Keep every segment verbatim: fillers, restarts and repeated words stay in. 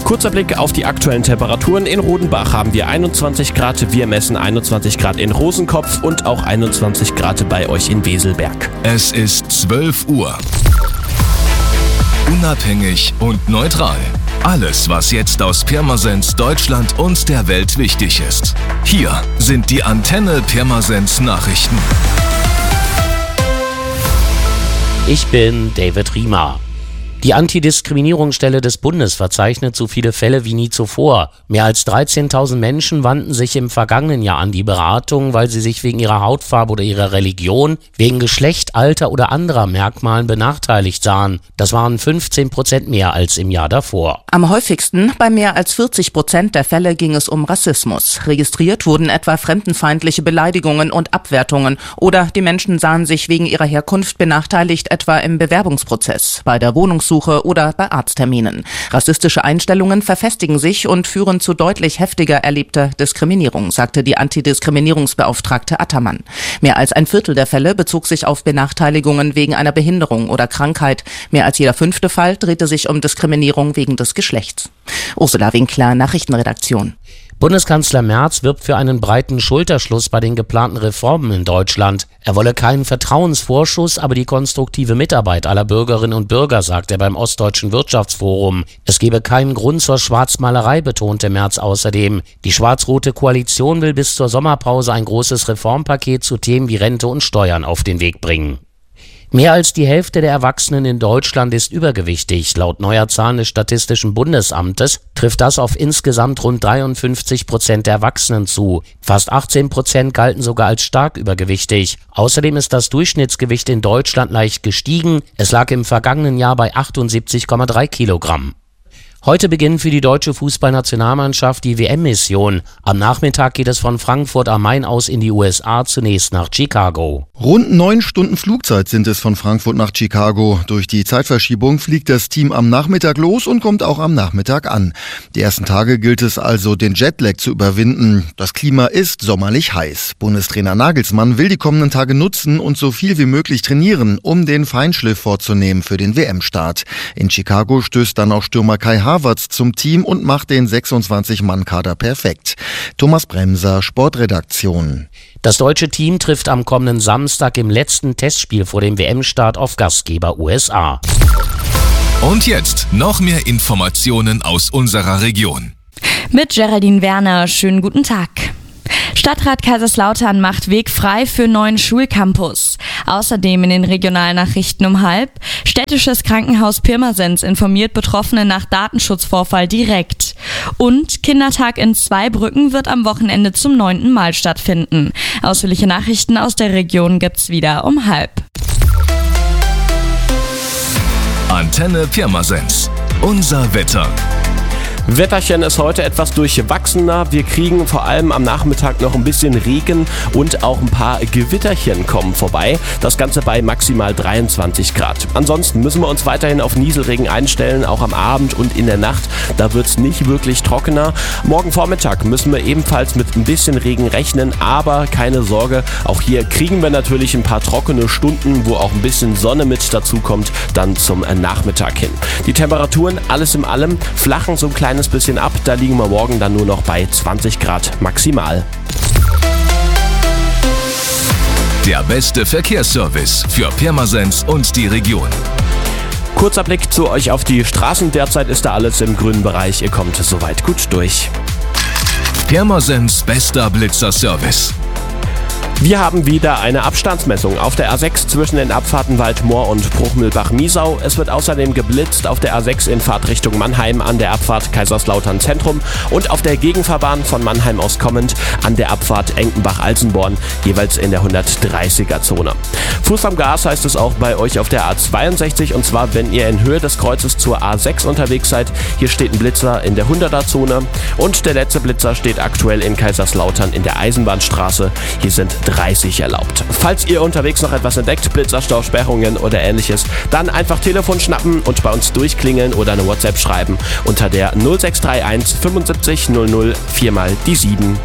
Kurzer Blick auf die aktuellen Temperaturen. In Rodenbach haben wir einundzwanzig Grad, wir messen einundzwanzig Grad in Rosenkopf und auch einundzwanzig Grad bei euch in Weselberg. Es ist zwölf Uhr. Unabhängig und neutral. Alles, was jetzt aus Pirmasens, Deutschland und der Welt wichtig ist. Hier sind die Antenne Pirmasens Nachrichten. Ich bin David Riemer. Die Antidiskriminierungsstelle des Bundes verzeichnet so viele Fälle wie nie zuvor. Mehr als dreizehntausend Menschen wandten sich im vergangenen Jahr an die Beratung, weil sie sich wegen ihrer Hautfarbe oder ihrer Religion, wegen Geschlecht, Alter oder anderer Merkmalen benachteiligt sahen. Das waren fünfzehn Prozent mehr als im Jahr davor. Am häufigsten, bei mehr als vierzig Prozent der Fälle, ging es um Rassismus. Registriert wurden etwa fremdenfeindliche Beleidigungen und Abwertungen oder die Menschen sahen sich wegen ihrer Herkunft benachteiligt, etwa im Bewerbungsprozess, bei der Wohnungssuche oder bei Arztterminen. Rassistische Einstellungen verfestigen sich und führen zu deutlich heftiger erlebter Diskriminierung, sagte die Antidiskriminierungsbeauftragte Attermann. Mehr als ein Viertel der Fälle bezog sich auf Benachteiligungen wegen einer Behinderung oder Krankheit. Mehr als jeder fünfte Fall drehte sich um Diskriminierung wegen des Geschlechts. Ursula Winkler, Nachrichtenredaktion. Bundeskanzler Merz wirbt für einen breiten Schulterschluss bei den geplanten Reformen in Deutschland. Er wolle keinen Vertrauensvorschuss, aber die konstruktive Mitarbeit aller Bürgerinnen und Bürger, sagt er beim Ostdeutschen Wirtschaftsforum. Es gebe keinen Grund zur Schwarzmalerei, betonte Merz außerdem. Die schwarz-rote Koalition will bis zur Sommerpause ein großes Reformpaket zu Themen wie Rente und Steuern auf den Weg bringen. Mehr als die Hälfte der Erwachsenen in Deutschland ist übergewichtig. Laut neuer Zahlen des Statistischen Bundesamtes trifft das auf insgesamt rund dreiundfünfzig Prozent der Erwachsenen zu. Fast achtzehn Prozent galten sogar als stark übergewichtig. Außerdem ist das Durchschnittsgewicht in Deutschland leicht gestiegen. Es lag im vergangenen Jahr bei achtundsiebzig Komma drei Kilogramm. Heute beginnt für die deutsche Fußballnationalmannschaft die W M-Mission. Am Nachmittag geht es von Frankfurt am Main aus in die U S A, zunächst nach Chicago. Rund neun Stunden Flugzeit sind es von Frankfurt nach Chicago. Durch die Zeitverschiebung fliegt das Team am Nachmittag los und kommt auch am Nachmittag an. Die ersten Tage gilt es also, den Jetlag zu überwinden. Das Klima ist sommerlich heiß. Bundestrainer Nagelsmann will die kommenden Tage nutzen und so viel wie möglich trainieren, um den Feinschliff vorzunehmen für den W M-Start. In Chicago stößt dann auch Stürmer Kai Havertz zum Team und macht den sechsundzwanzig-Mann-Kader perfekt. Thomas Bremser, Sportredaktion. Das deutsche Team trifft am kommenden Samstag im letzten Testspiel vor dem W M-Start auf Gastgeber U S A. Und jetzt noch mehr Informationen aus unserer Region. Mit Geraldine Werner, schönen guten Tag. Stadtrat Kaiserslautern macht Weg frei für neuen Schulcampus. Außerdem in den Regionalnachrichten um halb. Städtisches Krankenhaus Pirmasens informiert Betroffene nach Datenschutzvorfall direkt. Und Kindertag in Zweibrücken wird am Wochenende zum neunten Mal stattfinden. Ausführliche Nachrichten aus der Region gibt's wieder um halb. Antenne Pirmasens. Unser Wetter. Wetterchen ist heute etwas durchwachsener. Wir kriegen vor allem am Nachmittag noch ein bisschen Regen und auch ein paar Gewitterchen kommen vorbei. Das Ganze bei maximal dreiundzwanzig Grad. Ansonsten müssen wir uns weiterhin auf Nieselregen einstellen, auch am Abend und in der Nacht. Da wird es nicht wirklich trockener. Morgen Vormittag müssen wir ebenfalls mit ein bisschen Regen rechnen, aber keine Sorge, auch hier kriegen wir natürlich ein paar trockene Stunden, wo auch ein bisschen Sonne mit dazu kommt, dann zum Nachmittag hin. Die Temperaturen, alles in allem, flachen so ein kleines bisschen ab. Da liegen wir morgen dann nur noch bei zwanzig Grad maximal. Der beste Verkehrsservice für Pirmasens und die Region. Kurzer Blick zu euch auf die Straßen. Derzeit ist da alles im grünen Bereich. Ihr kommt soweit gut durch. Pirmasens bester Blitzerservice. Wir haben wieder eine Abstandsmessung auf der A sechs zwischen den Abfahrten Waldmoor und Bruchmühlbach-Miesau. Es wird außerdem geblitzt auf der A sechs in Fahrtrichtung Mannheim an der Abfahrt Kaiserslautern Zentrum und auf der Gegenfahrbahn von Mannheim aus kommend an der Abfahrt Enkenbach-Alsenborn, jeweils in der hundertdreißiger-Zone. Fuß am Gas heißt es auch bei euch auf der A zweiundsechzig, und zwar, wenn ihr in Höhe des Kreuzes zur A sechs unterwegs seid. Hier steht ein Blitzer in der hunderter-Zone und der letzte Blitzer steht aktuell in Kaiserslautern in der Eisenbahnstraße. Hier sind dreißig erlaubt. Falls ihr unterwegs noch etwas entdeckt, Blitzerstau, Sperrungen oder ähnliches, dann einfach Telefon schnappen und bei uns durchklingeln oder eine WhatsApp schreiben unter der null sechs drei eins fünfundsiebzig null null vier mal die sieben.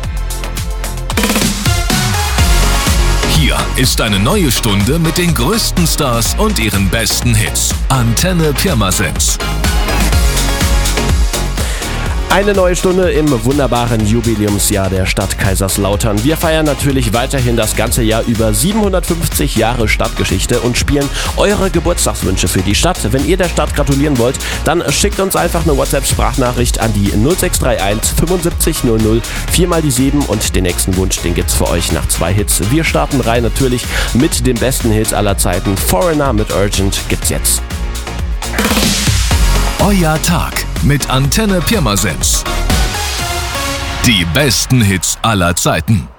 Hier ist eine neue Stunde mit den größten Stars und ihren besten Hits. Antenne Pirmasens. Eine neue Stunde im wunderbaren Jubiläumsjahr der Stadt Kaiserslautern. Wir feiern natürlich weiterhin das ganze Jahr über siebenhundertfünfzig Jahre Stadtgeschichte und spielen eure Geburtstagswünsche für die Stadt. Wenn ihr der Stadt gratulieren wollt, dann schickt uns einfach eine WhatsApp-Sprachnachricht an die null sechs drei eins fünfundsiebzig null null vier mal die sieben und den nächsten Wunsch, den gibt's für euch nach zwei Hits. Wir starten rein natürlich mit dem besten Hit aller Zeiten. Foreigner mit Urgent gibt's jetzt. Euer Tag mit Antenne Pirmasens. Die besten Hits aller Zeiten.